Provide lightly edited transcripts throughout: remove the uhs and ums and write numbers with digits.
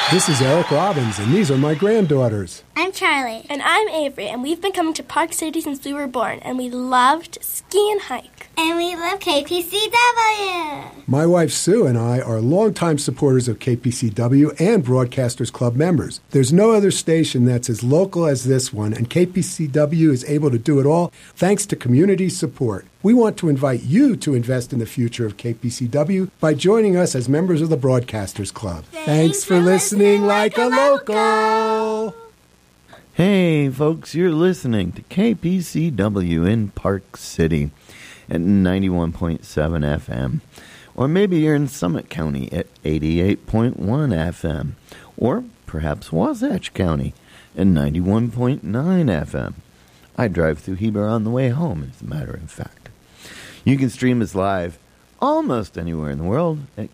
This is Eric Robbins, and these are my granddaughters. I'm Charlie. And I'm Avery, and we've been coming to Park City since we were born, and we love to ski and hike. And we love KPCW. My wife Sue and I are longtime supporters of KPCW and Broadcasters Club members. There's no other station that's as local as this one, and KPCW is able to do it all thanks to community support. We want to invite you to invest in the future of KPCW by joining us as members of the Broadcasters Club. Thanks for listening like a local. Hey, folks, you're listening to KPCW in Park City at 91.7 FM. Or maybe you're in Summit County at 88.1 FM. Or perhaps Wasatch County at 91.9 FM. I drive through Heber on the way home, as a matter of fact. You can stream us live almost anywhere in the world at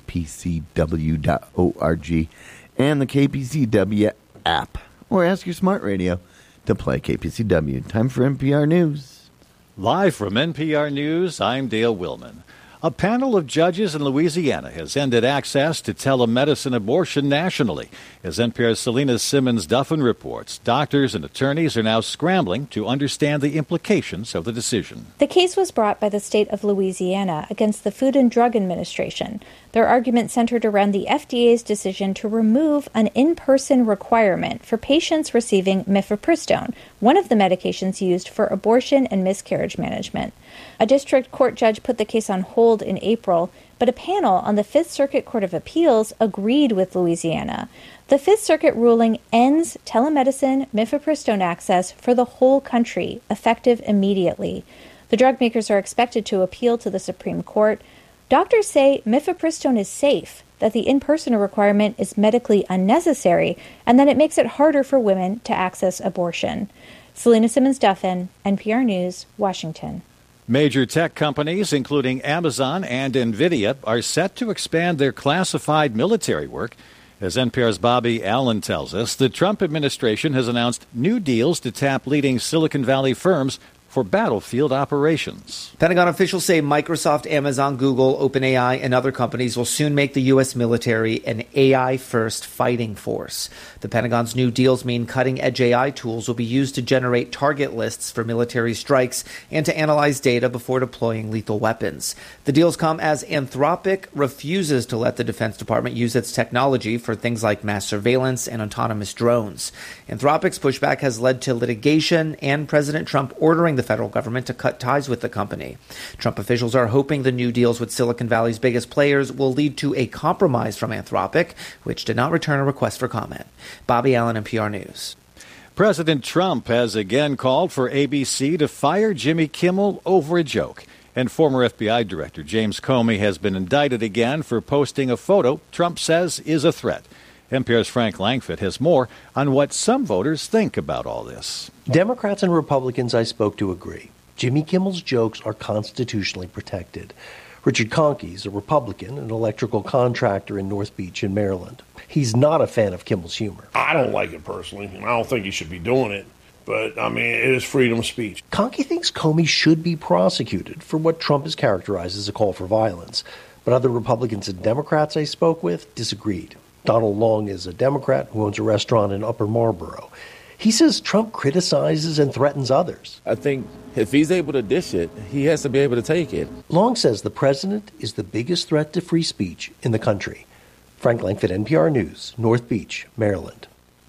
kpcw.org and the KPCW app. Or ask your smart radio to play KPCW. Time for NPR News. Live from NPR News, I'm Dale Willman. A panel of judges in Louisiana has ended access to telemedicine abortion nationally. As NPR's Selena Simmons-Duffin reports, doctors and attorneys are now scrambling to understand the implications of the decision. The case was brought by the state of Louisiana against the Food and Drug Administration. Their argument centered around the FDA's decision to remove an in-person requirement for patients receiving mifepristone, one of the medications used for abortion and miscarriage management. A district court judge put the case on hold in April, but a panel on the Fifth Circuit Court of Appeals agreed with Louisiana. The Fifth Circuit ruling ends telemedicine mifepristone access for the whole country, effective immediately. The drug makers are expected to appeal to the Supreme Court. Doctors say mifepristone is safe, that the in-person requirement is medically unnecessary, and that it makes it harder for women to access abortion. Selena Simmons-Duffin, NPR News, Washington. Major tech companies, including Amazon and NVIDIA, are set to expand their classified military work. As NPR's Bobby Allen tells us, the Trump administration has announced new deals to tap leading Silicon Valley firms for battlefield operations. Pentagon officials say Microsoft, Amazon, Google, OpenAI, and other companies will soon make the U.S. military an AI-first fighting force. The Pentagon's new deals mean cutting-edge AI tools will be used to generate target lists for military strikes and to analyze data before deploying lethal weapons. The deals come as Anthropic refuses to let the Defense Department use its technology for things like mass surveillance and autonomous drones. Anthropic's pushback has led to litigation and President Trump ordering the federal government to cut ties with the company. Trump officials are hoping the new deals with Silicon Valley's biggest players will lead to a compromise from Anthropic, which did not return a request for comment. Bobby Allen, NPR News. President Trump has again called for ABC to fire Jimmy Kimmel over a joke. And former FBI Director James Comey has been indicted again for posting a photo Trump says is a threat. NPR's Frank Langfitt has more on what some voters think about all this. Democrats and Republicans I spoke to agree. Jimmy Kimmel's jokes are constitutionally protected. Richard Conkey is a Republican, an electrical contractor in North Beach in Maryland. He's not a fan of Kimmel's humor. I don't like it personally, and I don't think he should be doing it. But, I mean, it is freedom of speech. Conkey thinks Comey should be prosecuted for what Trump has characterized as a call for violence. But other Republicans and Democrats I spoke with disagreed. Donald Long is a Democrat who owns a restaurant in Upper Marlboro. He says Trump criticizes and threatens others. I think if he's able to dish it, he has to be able to take it. Long says the president is the biggest threat to free speech in the country. Frank Langfitt, NPR News, North Beach, Maryland.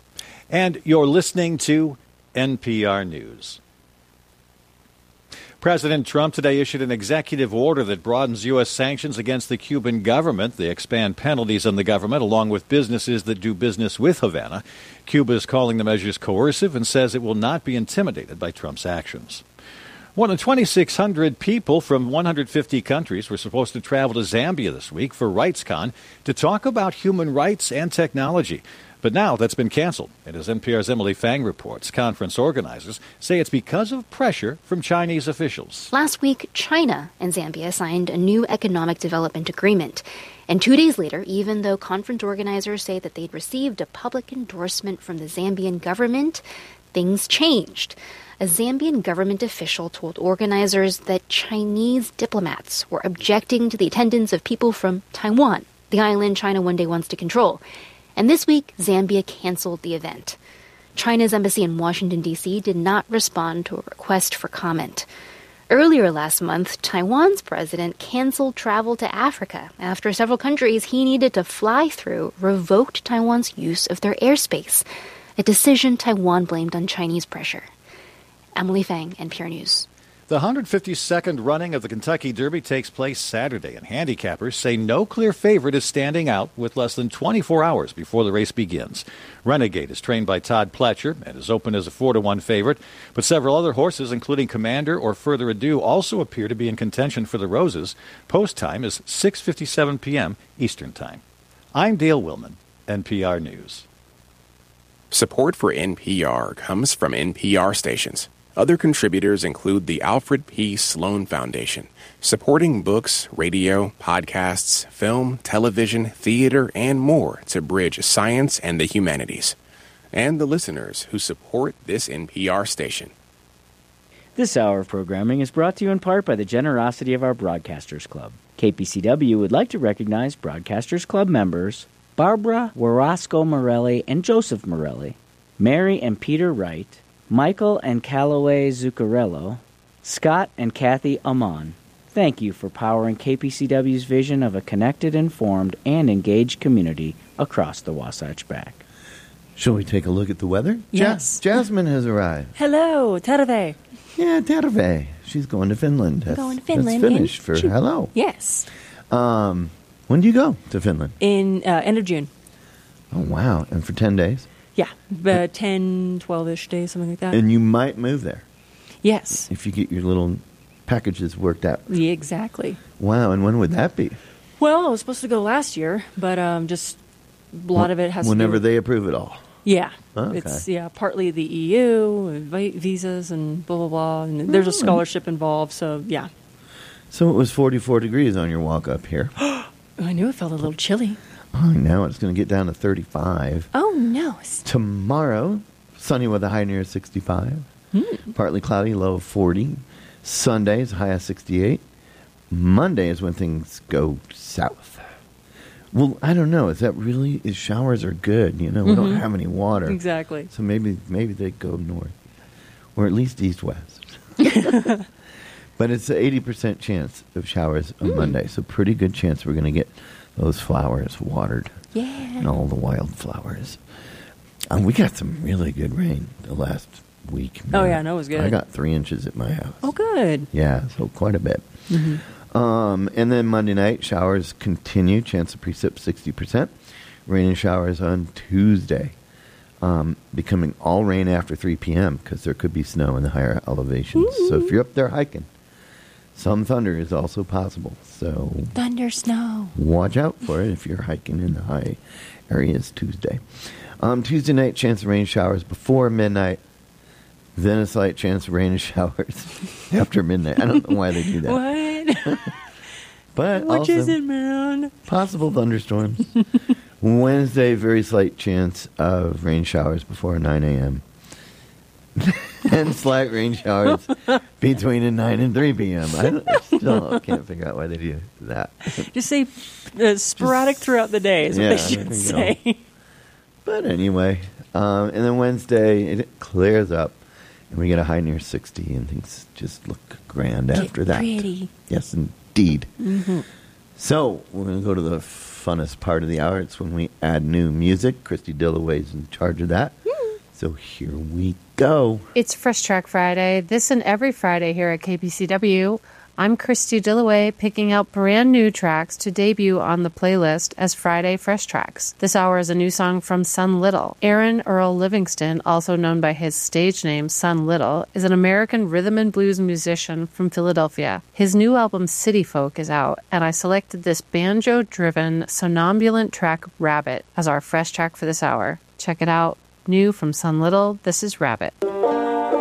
And you're listening to NPR News. President Trump today issued an executive order that broadens U.S. sanctions against the Cuban government. They expand penalties on the government, along with businesses that do business with Havana. Cuba is calling the measures coercive and says it will not be intimidated by Trump's actions. More than 2,600 people from 150 countries were supposed to travel to Zambia this week for RightsCon to talk about human rights and technology. But now that's been canceled. And as NPR's Emily Fang reports, conference organizers say it's because of pressure from Chinese officials. Last week, China and Zambia signed a new economic development agreement. And 2 days later, even though conference organizers say that they'd received a public endorsement from the Zambian government, things changed. A Zambian government official told organizers that Chinese diplomats were objecting to the attendance of people from Taiwan, the island China one day wants to control. And this week, Zambia canceled the event. China's embassy in Washington, D.C. did not respond to a request for comment. Earlier last month, Taiwan's president canceled travel to Africa after several countries he needed to fly through revoked Taiwan's use of their airspace, a decision Taiwan blamed on Chinese pressure. Emily Fang, NPR News. The 152nd running of the Kentucky Derby takes place Saturday, and handicappers say no clear favorite is standing out with less than 24 hours before the race begins. Renegade is trained by Todd Pletcher and is open as a 4-1 favorite, but several other horses, including Commander or Further Ado, also appear to be in contention for the Roses. Post time is 6:57 p.m. Eastern Time. I'm Dale Willman, NPR News. Support for NPR comes from NPR stations. Other contributors include the Alfred P. Sloan Foundation, supporting books, radio, podcasts, film, television, theater, and more to bridge science and the humanities. And the listeners who support this NPR station. This hour of programming is brought to you in part by the generosity of our Broadcasters Club. KPCW would like to recognize Broadcasters Club members Barbara Warasco Morelli and Joseph Morelli, Mary and Peter Wright, Michael and Callaway Zuccarello, Scott and Kathy Amon. Thank you for powering KPCW's vision of a connected, informed, and engaged community across the Wasatch Back. Shall we take a look at the weather? Yes. Jasmine has arrived. Hello, Terve. Yeah, Terve. She's going to Finland. Going to Finland. That's finished for hello. Yes. When do you go to Finland? In end of June. Oh, wow. And for 10 days? Yeah, 10, 12-ish days, something like that. And you might move there. Yes. If you get your little packages worked out. Yeah, exactly. Wow, and when would that be? Well, I was supposed to go last year, but just a lot of it has whenever to do they approve it all. Yeah. Okay. It's, partly the EU, visas, and blah, blah, blah. And there's a scholarship involved, so, yeah. So it was 44 degrees on your walk up here. I knew it felt a little chilly. Oh, now it's going to get down to 35. Oh, no. Tomorrow, sunny with a high near 65. Partly cloudy, low of 40. Sunday is high of 68. Monday is when things go south. Well, I don't know. Is showers are good? You know, we don't have any water. Exactly. So maybe they go north. Or at least east-west. But it's an 80% chance of showers on Monday. So pretty good chance we're going to get those flowers watered. Yeah. And all the wildflowers. We got some really good rain the last week. Oh, yeah, no, it was good. I got 3 inches at my house. Oh, good. Yeah, so quite a bit. And then Monday night, showers continue. Chance of precip 60%. Rain and showers on Tuesday. Becoming all rain after 3 p.m. because there could be snow in the higher elevations. So if you're up there hiking, some thunder is also possible. So thunder, snow. Watch out for it if you're hiking in the high areas Tuesday. Tuesday night, chance of rain showers before midnight. Then a slight chance of rain and showers after midnight. I don't know why they do that. What? But Which also, is it, man? Possible thunderstorms. Wednesday, very slight chance of rain showers before 9 a.m. And slight rain showers between 9 and 3 p.m. I still can't figure out why they do that. Just say sporadic throughout the day is what they should say. But anyway, and then Wednesday, it clears up. And we get a high near 60, and things just look grand after that. Pretty. Yes, indeed. So we're going to go to the funnest part of the hour. It's when we add new music. Christy Dillaway's in charge of that. So here we go. It's Fresh Track Friday. This and every Friday here at KPCW. I'm Christy Dillaway, picking out brand new tracks to debut on the playlist as Friday Fresh Tracks. This hour is a new song from Son Little. Aaron Earl Livingston, also known by his stage name Son Little, is an American rhythm and blues musician from Philadelphia. His new album City Folk is out, and I selected this banjo-driven, somnambulant track Rabbit as our fresh track for this hour. Check it out. New from Son Little, this is Rabbit.